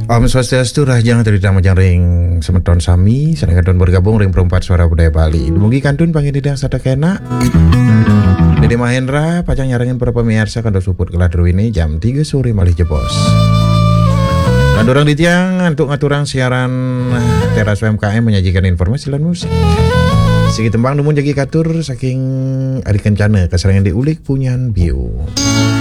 Om Swastiastu Rahjang Tridang Majang Semeton Sami Sedang kantun bergabung ring perempat suara budaya Bali. Dumugi kantun pangididang sadakena Dede Mahendra pacang nyarengin para pemirsa kantun suput kelah ini jam 3 sore malih jebos. Dan dorang ditiang untuk ngaturang siaran Teras UMKM menyajikan informasi dan musik. Sigi tembang numun jagi katur saking Adi Kencana keserangan diulik punyan biu.